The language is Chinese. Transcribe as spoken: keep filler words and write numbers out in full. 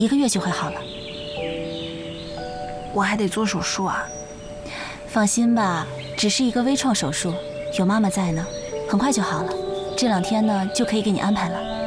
一个月就会好了。 我还得做手术啊。 放心吧，只是一个微创手术，有妈妈在呢，很快就好了。这两天呢就可以给你安排了。